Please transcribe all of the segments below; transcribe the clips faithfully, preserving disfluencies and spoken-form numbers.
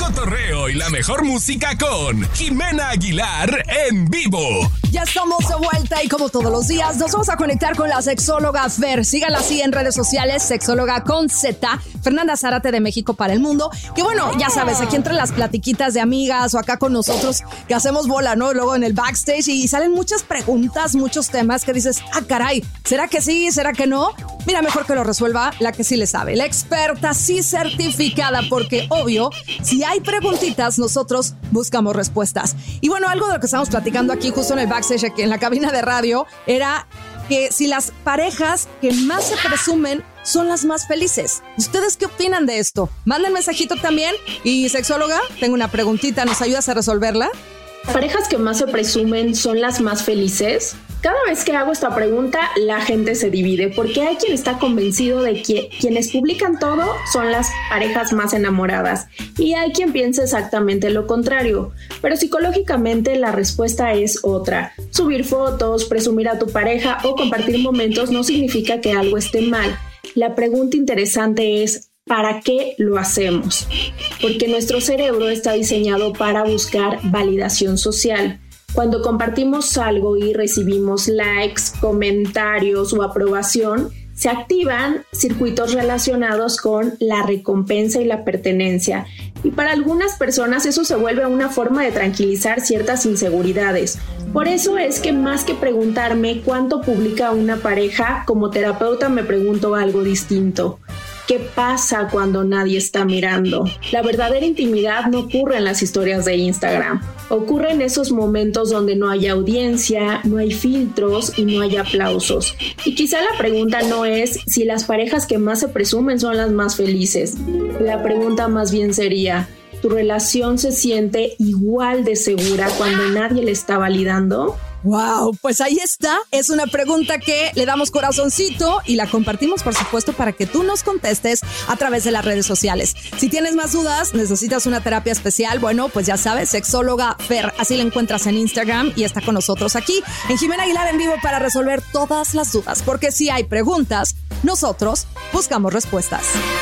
cotorreo y la mejor música con Jimena Aguilar en vivo. Ya estamos de vuelta y como todos los días nos vamos a conectar con la sexóloga Fer. Síganla así en redes sociales, sexóloga con Z, Fernanda Zárate de México para el Mundo. Que bueno, ya sabes, aquí entre las platiquitas de amigas o acá con nosotros que hacemos bola, ¿no? Luego en el backstage y salen muchas preguntas, muchos temas que dices, ah, caray, ¿será que sí? ¿Será que no? Mira, mejor que lo resuelva la que sí le sabe, la experta sí certificada, porque obvio, si hay preguntitas, nosotros buscamos respuestas. Y bueno, algo de lo que estamos platicando aquí justo en el backstage, aquí en la cabina de radio, era que si las parejas que más se presumen son las más felices. ¿Ustedes qué opinan de esto? Manden mensajito también. Y sexóloga, tengo una preguntita, ¿nos ayudas a resolverla? ¿Parejas que más se presumen son las más felices? Cada vez que hago esta pregunta, la gente se divide, porque hay quien está convencido de que quienes publican todo son las parejas más enamoradas, y hay quien piensa exactamente lo contrario. Pero psicológicamente la respuesta es otra. Subir fotos, presumir a tu pareja o compartir momentos no significa que algo esté mal. La pregunta interesante es, ¿para qué lo hacemos? Porque nuestro cerebro está diseñado para buscar validación social. Cuando compartimos algo y recibimos likes, comentarios o aprobación, se activan circuitos relacionados con la recompensa y la pertenencia. Y para algunas personas eso se vuelve una forma de tranquilizar ciertas inseguridades. Por eso es que más que preguntarme cuánto publica una pareja, como terapeuta me pregunto algo distinto. ¿Qué pasa cuando nadie está mirando? La verdadera intimidad no ocurre en las historias de Instagram. Ocurre en esos momentos donde no hay audiencia, no hay filtros y no hay aplausos. Y quizá la pregunta no es si las parejas que más se presumen son las más felices. La pregunta más bien sería, ¿tu relación se siente igual de segura cuando nadie le está validando? Wow, pues ahí está, es una pregunta que le damos corazoncito y la compartimos, por supuesto, para que tú nos contestes a través de las redes sociales. Si tienes más dudas, necesitas una terapia especial, bueno, pues ya sabes, sexóloga Fer, así la encuentras en Instagram y está con nosotros aquí en Jimena Aguilar en vivo para resolver todas las dudas, porque si hay preguntas, nosotros buscamos respuestas.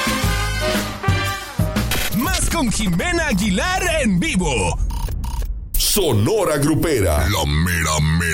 Más con Jimena Aguilar en vivo. Sonora Grupera, la mera mera